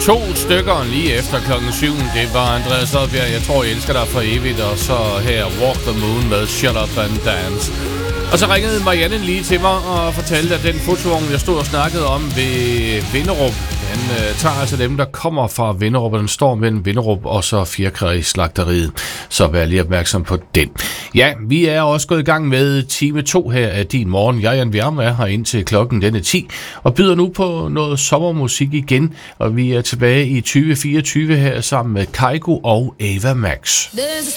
To stykker lige efter klokken 7. Det var Andreas Oddbjerg, Jeg tror, jeg elsker dig for evigt. Og så her Walk the Moon med Shut Up and Dance. Og så ringede Marianne lige til mig og fortalte, at den fotovogn, jeg stod og snakkede om ved Vinderup, den tager altså dem, der kommer fra Vinderup, og den står mellem Vinderup og så Fjerkræslagteriet. Så vær lige opmærksom på den. Ja, vi er også gået i gang med time 2 her af Din Morgen. Jeg, Jan Bjerme, er her indtil klokken den er 10 og byder nu på noget sommermusik igen. Og vi er tilbage i 2024 her sammen med Kygo og Ava Max.